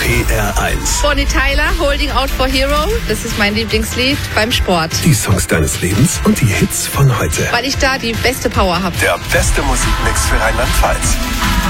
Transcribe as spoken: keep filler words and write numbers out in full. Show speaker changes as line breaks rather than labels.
P R eins.
Bonnie Tyler, Holding Out for Hero. Das ist mein Lieblingslied beim Sport.
Die Songs deines Lebens und die Hits von heute.
Weil ich da die beste Power habe.
Der beste Musikmix für Rheinland-Pfalz.